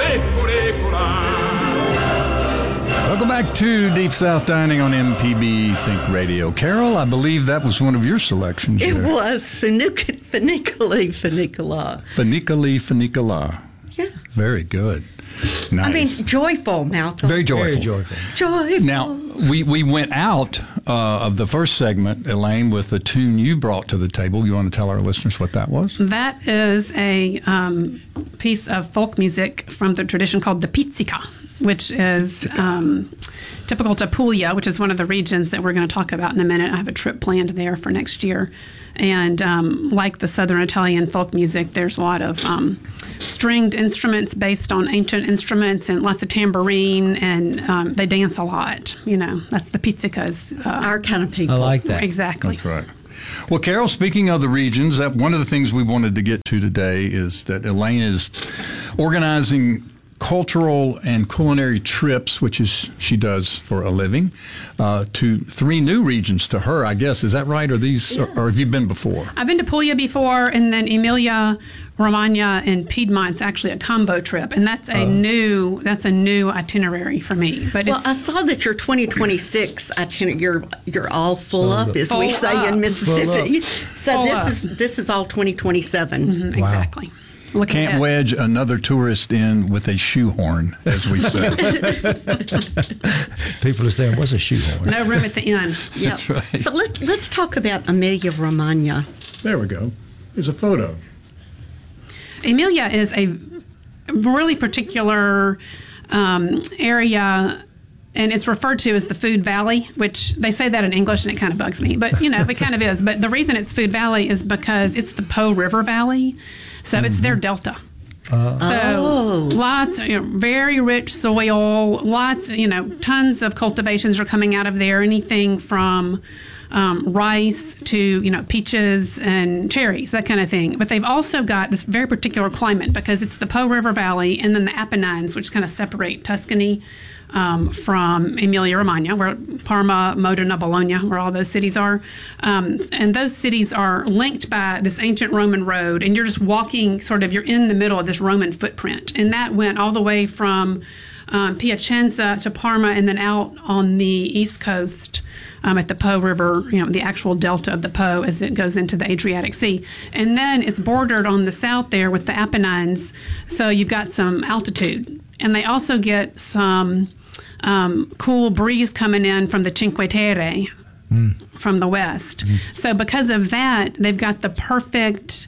Welcome back to Deep South Dining on MPB Think Radio. Carol, I believe that was one of your selections. It there. was Funiculi. Funiculi. Yeah. Very good. Nice. I mean, joyful, Malcolm. Very joyful. Very joyful. Joyful. Now, we went out of the first segment, Elaine, with the tune you brought to the table. You want to tell our listeners what that was? That is a piece of folk music from the tradition called the Pizzica, which is typical to Puglia, which is one of the regions that we're going to talk about in a minute. I have a trip planned there for next year. And like the Southern Italian folk music, there's a lot of stringed instruments based on ancient instruments and lots of tambourine, and they dance a lot. You know, that's the Pizzica's. Our kind of people. I like that. Exactly. That's right. Well, Carol, speaking of the regions, that one of the things we wanted to get to today is that Elaine is organizing cultural and culinary trips, which is she does for a living, to 3 new regions to her, I guess. Is that right? Or these, or have you been before? I've been to Puglia before, and then Emilia, Romagna, and Piedmont's actually a combo trip, and that's a new itinerary for me. But Well, I saw that your 2026 itinerary, you're all full up, as we say in Mississippi. So this is all 2027. Exactly. Looking Can't ahead. wedge another tourist in with a shoehorn, as we say. People are saying, what's a shoehorn? No room at the inn. Yep. That's right. So let's talk about Emilia Romagna. There we go. There's a photo. Emilia is a really particular area, and it's referred to as the Food Valley, which they say that in English, and it kind of bugs me. But, you know, it kind of is. But the reason it's Food Valley is because it's the Po River Valley, so it's their delta. So lots, very rich soil, lots, tons of cultivations are coming out of there, anything from rice to, peaches and cherries, that kind of thing. But they've also got this very particular climate because it's the Po River Valley and then the Apennines, which kind of separate Tuscany from Emilia-Romagna, where Parma, Modena, Bologna, where all those cities are. And those cities are linked by this ancient Roman road, and you're just walking you're in the middle of this Roman footprint. And that went all the way from Piacenza to Parma and then out on the east coast at the Po River, the actual delta of the Po as it goes into the Adriatic Sea. And then it's bordered on the south there with the Apennines, so you've got some altitude. And they also get some cool breeze coming in from the Cinque Terre from the west. So because of that, they've got the perfect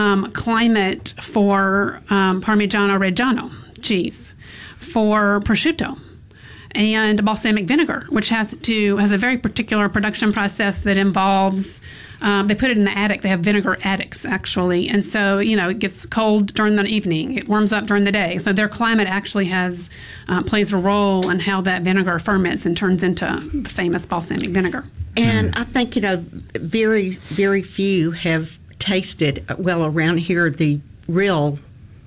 climate for Parmigiano Reggiano cheese, for prosciutto, and balsamic vinegar, which has a very particular production process that involves they put it in the attic. They have vinegar attics, actually. And so, it gets cold during the evening. It warms up during the day. So their climate actually plays a role in how that vinegar ferments and turns into the famous balsamic vinegar. And I think, very, very few have tasted, around here, the real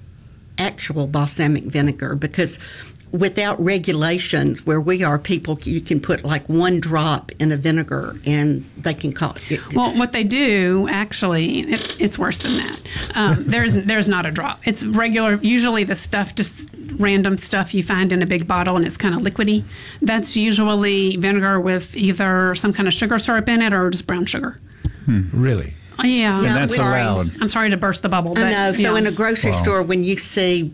actual balsamic vinegar, because without regulations where we are, you can put like 1 drop in a vinegar and they can call it. Well, what they do, actually, it's worse than that. There's not a drop. It's regular, usually the stuff, just random stuff you find in a big bottle and it's kind of liquidy. That's usually vinegar with either some kind of sugar syrup in it or just brown sugar. Really? Yeah. And that's allowed. I'm sorry to burst the bubble. I But, know. So in a grocery Wow. store, when you see,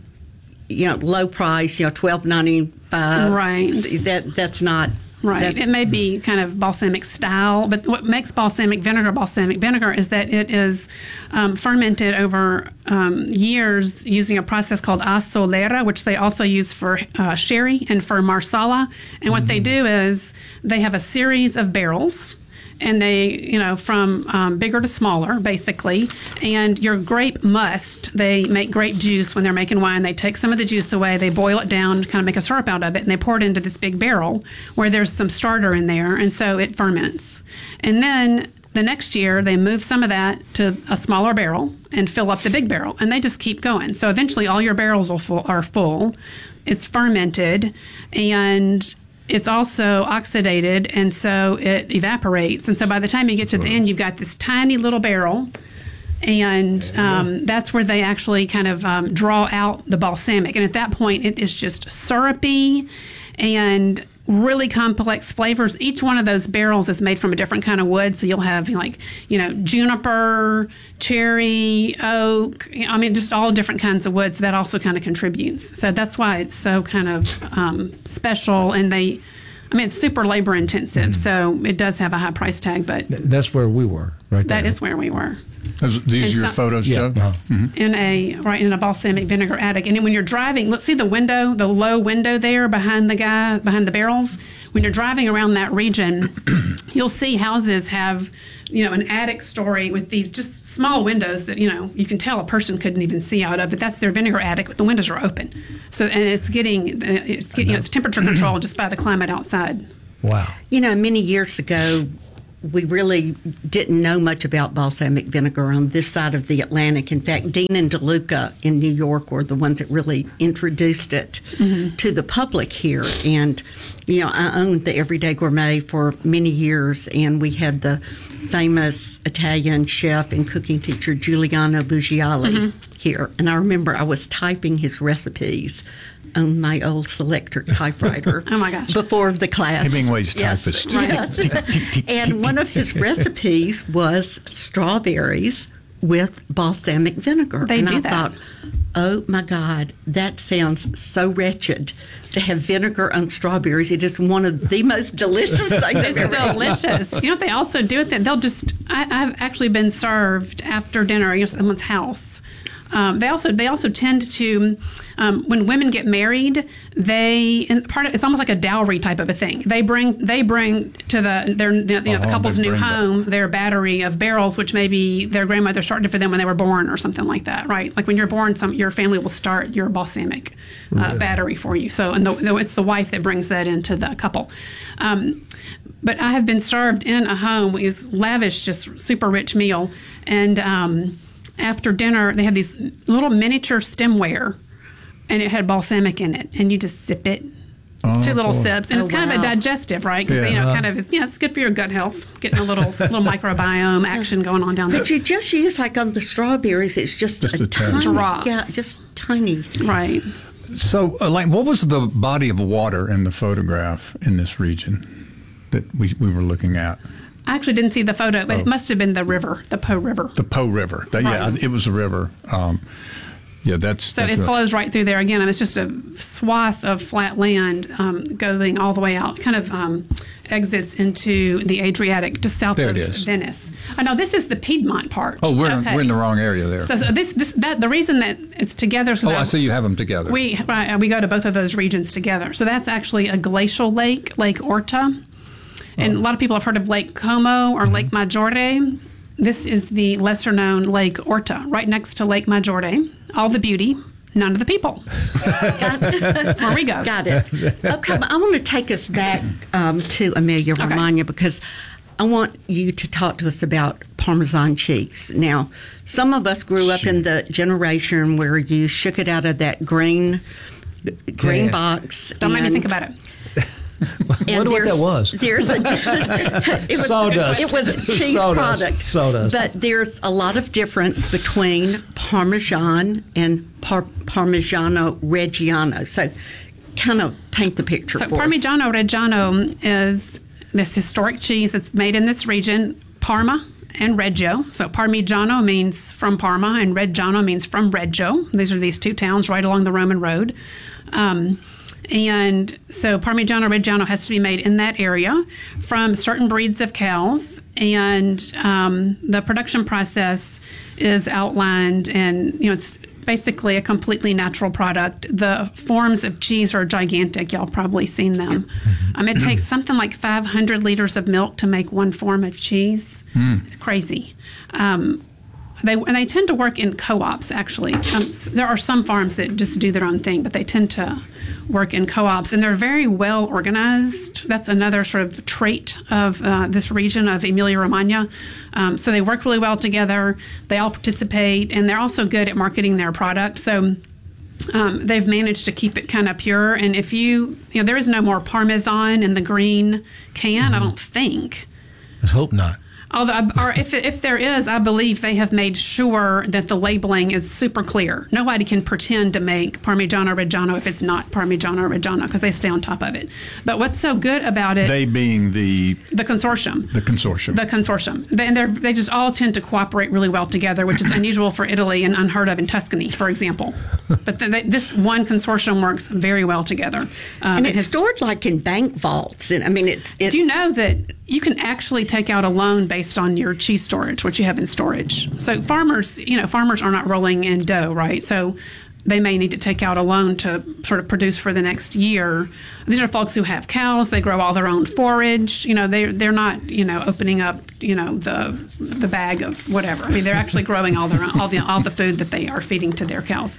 low price, $12.95. Right. That's not. Right. It may be kind of balsamic style, but what makes balsamic vinegar is that it is fermented over years using a process called a solera, which they also use for sherry and for marsala. And what they do is they have a series of barrels, and they, from bigger to smaller, basically. And your grape must, they make grape juice when they're making wine. They take some of the juice away, they boil it down, kind of make a syrup out of it, and they pour it into this big barrel where there's some starter in there, and so it ferments. And then the next year, they move some of that to a smaller barrel and fill up the big barrel, and they just keep going. So eventually all your barrels are full. It's fermented, and it's also oxidated, and so it evaporates. And so by the time you get to the end, you've got this tiny little barrel And that's where they actually kind of draw out the balsamic. And at that point, it is just syrupy and really complex flavors. Each one of those barrels is made from a different kind of wood. So you'll have juniper, cherry, oak. I mean, just all different kinds of woods. That also kind of contributes. So that's why it's so kind of special. And it's super labor intensive. So it does have a high price tag, but That's where we were, right there. that is where we were. These are your photos, Yeah. Joe? In a balsamic vinegar attic. And then when you're driving, let's see the window, the low window there behind the barrels. When you're driving around that region, you'll see houses have, an attic story with these just small windows that, you can tell a person couldn't even see out of, but that's their vinegar attic, but the windows are open. So, and it's getting it's temperature controlled just by the climate outside. Wow. Many years ago, we really didn't know much about balsamic vinegar on this side of the Atlantic. In fact, Dean and DeLuca in New York were the ones that really introduced it to the public here. And, I owned the Everyday Gourmet for many years, and we had the famous Italian chef and cooking teacher Giuliano Buggiali here. And I remember I was typing his recipes on my old Selectric typewriter. Oh my gosh. Before the class. Hemingway's typist. Yes. And one of his recipes was strawberries with balsamic vinegar. They and do I that. thought, oh my God, that sounds so wretched to have vinegar on strawberries. It is one of the most delicious things I've It's ever eaten. delicious. You know what they also do with it? They'll just. I've actually been served after dinner at someone's house. They also tend to, when women get married, it's almost like a dowry type of a thing. They bring to the couple's they new bring home their battery of barrels, which maybe their grandmother started for them when they were born or something like that, right? Like when you're born, your family will start your balsamic battery for you. So, and it's the wife that brings that into the couple. But I have been served in a home with lavish, just super rich meal, and after dinner, they had these little miniature stemware, and it had balsamic in it, and you just sip it. Two little sips, and it's kind of a digestive, right? Because it's good for your gut health, getting a little microbiome action going on down there. But you just use, like on the strawberries, it's just a a tiny, drops. just tiny. Right. So, Elaine, what was the body of water in the photograph in this region that we were looking at? I actually didn't see the photo, but it must have been the river, the Po River. The Po River. Yeah, Right. it was a river. So it flows right through there again. It's just a swath of flat land going all the way out. Kind of exits into the Adriatic, just south There of it is. Venice. Oh no, this is the Piedmont part. Oh, we're Okay. in the wrong area there. So the reason that it's together. So I see you have them together. we go to both of those regions together. So that's actually a glacial lake, Lake Orta. And a lot of people have heard of Lake Como or Lake Maggiore. This is the lesser known Lake Orta, right next to Lake Maggiore. All the beauty, none of the people. That's where we go. Got it. Okay, I want to take us back to Emilia Romagna because I want you to talk to us about Parmesan cheese. Now, some of us grew up in the generation where you shook it out of that green box. Don't make me think about it. And Wonder what that was. There's it was Sawdust. It was cheese Sawdust. product. Sawdust. But there's a lot of difference between Parmesan and Parmigiano Reggiano. So, kind of paint the picture So for us. Parmigiano Reggiano is this historic cheese that's made in this region, Parma and Reggio. So Parmigiano means from Parma and Reggiano means from Reggio. These are these two towns right along the Roman road. And so Parmigiano Reggiano has to be made in that area from certain breeds of cows. And the production process is outlined, and it's basically a completely natural product. The forms of cheese are gigantic. Y'all probably seen them. It takes something like 500 liters of milk to make one form of cheese. Crazy. They tend to work in co-ops, actually. There are some farms that just do their own thing, but they tend to work in co-ops, and they're very well organized. That's another sort of trait of this region of Emilia-Romagna. So they work really well together. They all participate, and they're also good at marketing their product. So they've managed to keep it kind of pure. And if there is no more Parmesan in the green can, I don't think. Let's hope not. Although, or if there is, I believe they have made sure that the labeling is super clear. Nobody can pretend to make Parmigiano Reggiano if it's not Parmigiano Reggiano because they stay on top of it. But what's so good about it? They being the consortium. The consortium. The consortium. They just all tend to cooperate really well together, which is unusual for Italy and unheard of in Tuscany, for example. But this one consortium works very well together. And it's stored like in bank vaults. And I mean, it's. Do you know that you can actually take out a loan based on your cheese storage, what you have in storage? So farmers are not rolling in dough, right? So they may need to take out a loan to sort of produce for the next year. These are folks who have cows. They grow all their own forage. They're not opening up the bag of whatever. I mean, they're actually growing all the food that they are feeding to their cows.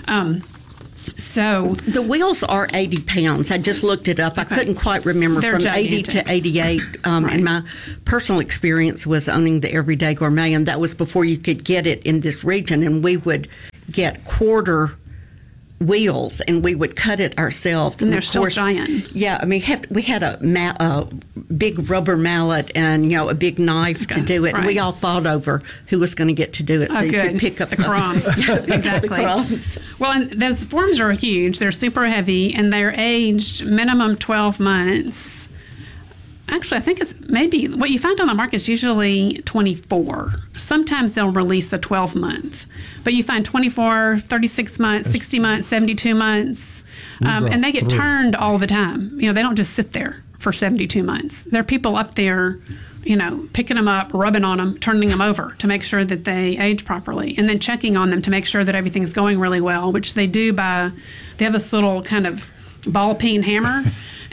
So the wheels are 80 pounds. I just looked it up. Okay. I couldn't quite remember. They're from gigantic. 80 to 88. Right. And my personal experience was owning the Everyday Gourmet, and that was before you could get it in this region. And we would get quarter wheels, and we would cut it ourselves. And they're of still course, giant. Yeah, I mean, we had a big rubber mallet and a big knife to do it. Right. And we all fought over who was going to get to do it, so you good. could pick up the crumbs. Exactly. the crumbs. Well, and those forms are huge. They're super heavy, and they're aged minimum 12 months. Actually, I think it's maybe what you find on the market is usually 24. Sometimes they'll release a 12-month, but you find 24, 36 months, 60 months, 72 months, and they get turned all the time. They don't just sit there for 72 months. There are people up there, picking them up, rubbing on them, turning them over to make sure that they age properly, and then checking on them to make sure that everything's going really well, which they do they have this little kind of ball peen hammer,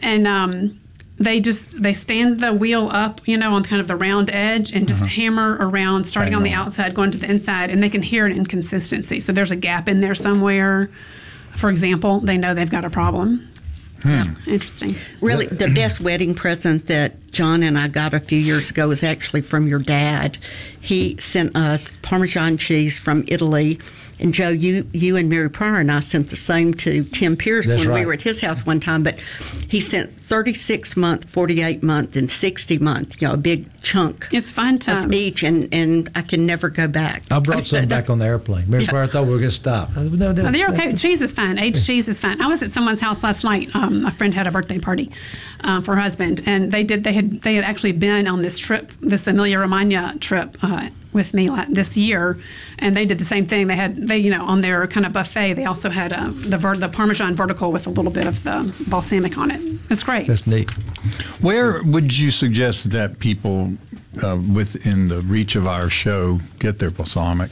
and they stand the wheel up, on kind of the round edge and just hammer around, starting on the outside, going to the inside, and they can hear an inconsistency. So there's a gap in there somewhere. For example, they know they've got a problem. Interesting. Really, the best wedding present that John and I got a few years ago was actually from your dad. He sent us Parmesan cheese from Italy. And Joe, you and Mary Pryor and I sent the same to Tim Pierce when we were at his house one time. But he sent 36-month, 48-month, and 60-month, a big chunk. It's fun to of each, and I can never go back. I brought some back on the airplane. Mary Pryor thought we were going to stop. No. They're okay. Cheese is fine. Aged cheese is fine. I was at someone's house last night. A friend had a birthday party for her husband, and they had actually been on this trip, this Emilia Romagna trip, with me this year, and they did the same thing. They on their kind of buffet, they also had the Parmesan vertical with a little bit of the balsamic on it. It's great. That's neat. Where would you suggest that people within the reach of our show get their balsamic?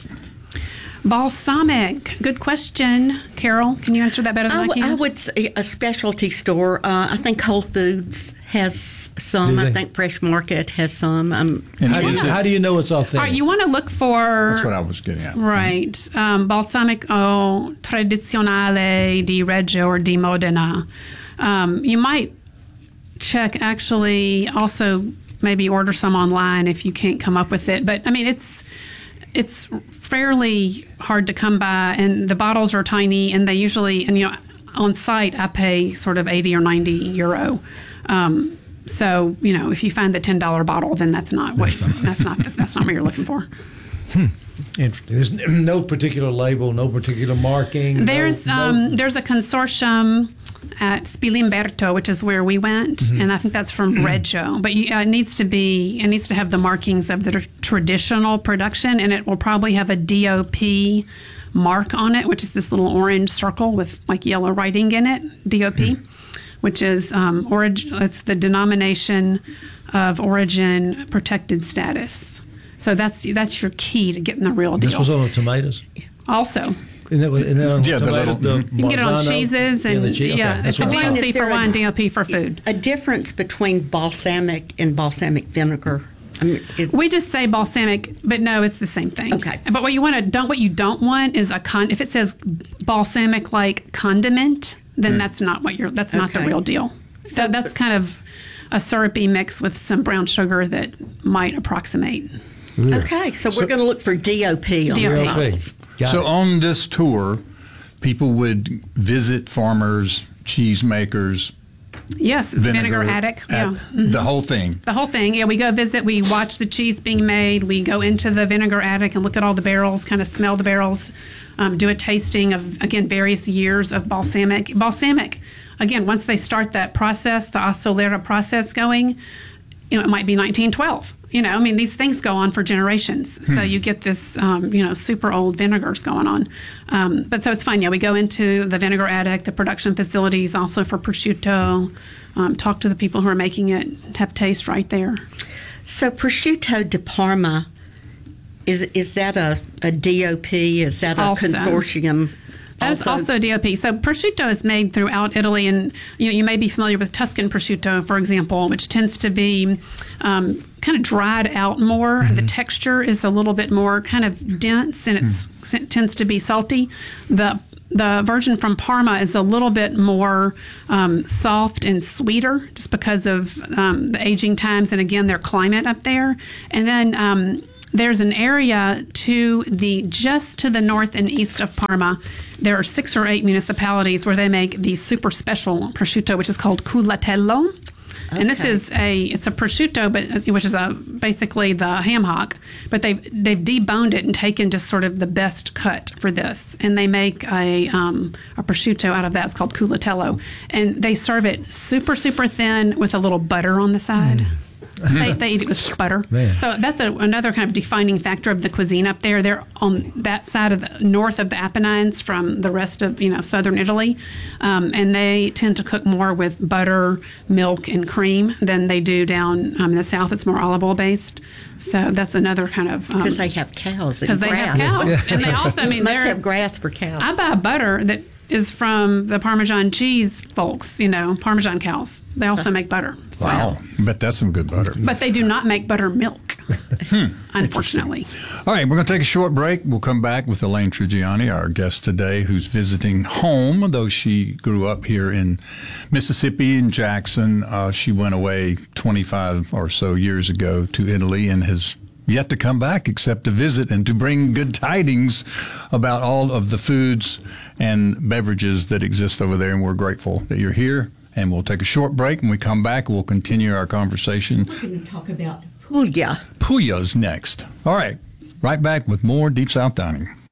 Balsamic. Good question. Carol, can you answer that better than I can? I would say a specialty store. I think Whole Foods has some. I think Fresh Market has some. How do you know it's authentic? All right, you want to look for... That's what I was getting at. Right. Balsamico tradizionale di Reggio or di Modena. You might check, actually, also maybe order some online if you can't come up with it. But, I mean, it's fairly hard to come by, and the bottles are tiny, and they usually, on site I pay sort of 80 or 90 euro. So, if you find the $10 bottle, then that's not what you're looking for. Interesting. There's no particular label, no particular marking. There's a consortium at Spilimberto, which is where we went, and I think that's from Reggio. But it needs to have the markings of the traditional production, and it will probably have a DOP mark on it, which is this little orange circle with like yellow writing in it, DOP, which is it's the denomination of origin protected status. So that's your key to getting the real deal. This was on the tomatoes? Also. And that on Yeah, the tomatoes, little- the You can get it on Marzano? cheeses and the cheese? Okay, it's that's a what I thought. DOC Is for there wine, DOP for food. A difference between balsamic and balsamic vinegar. We just say balsamic, but no, it's the same thing. Okay. But what you don't want is if it says balsamic like condiment, then that's not not the Okay. real deal. So that's kind of a syrupy mix with some brown sugar that might approximate. Okay, so we're going to look for DOP on the DOP. bottles. Got So it. on this tour, people would visit farmers, cheesemakers, Yes, vinegar attic. Yeah. The whole thing. The whole thing. Yeah, we go visit, we watch the cheese being made, we go into the vinegar attic and look at all the barrels, kind of smell the barrels, do a tasting of, again, various years of balsamic. Balsamic, again, once they start that process, the Asolera process going, it might be 1912. I mean, these things go on for generations. So you get this, super old vinegars going on. But so it's fun. Yeah, we go into the vinegar attic, the production facilities, also for prosciutto, talk to the people who are making it, have taste right there. So Prosciutto di Parma, is that a DOP? Is that a Also. Consortium? That is also DOP. So prosciutto is made throughout Italy, and you may be familiar with Tuscan prosciutto, for example, which tends to be kind of dried out more. Mm-hmm. The texture is a little bit more kind of dense, and it tends to be salty. The version from Parma is a little bit more soft and sweeter, just because of the aging times and again their climate up there. And then there's an area just to the north and east of Parma. There are 6 or 8 municipalities where they make the super special prosciutto, which is called culatello. Okay. And this is it's a prosciutto, which is basically the ham hock, but they've deboned it and taken just sort of the best cut for this, and they make a prosciutto out of that. It's called culatello, and they serve it super super thin with a little butter on the side. They eat it with butter. Man. So that's another kind of defining factor of the cuisine up there. They're on that side of the north of the Apennines from the rest of southern Italy, and they tend to cook more with butter, milk, and cream than they do down in the south. It's more olive oil based. So that's another kind of because they have cows and because grass. they have cows, and they also must have grass for cows. I buy butter that is from the Parmesan cheese folks, Parmesan cows. They also make butter. So. Wow. I bet that's some good butter. But they do not make buttermilk, unfortunately. All right, we're going to take a short break. We'll come back with Elaine Trigiani, our guest today, who's visiting home, though she grew up here in Mississippi, in Jackson. She went away 25 or so years ago to Italy and has yet to come back except to visit and to bring good tidings about all of the foods and beverages that exist over there. And we're grateful that you're here. And we'll take a short break. When we come back, we'll continue our conversation. We're going to talk about Puglia. Puglia's next. All right, right back with more Deep South Dining.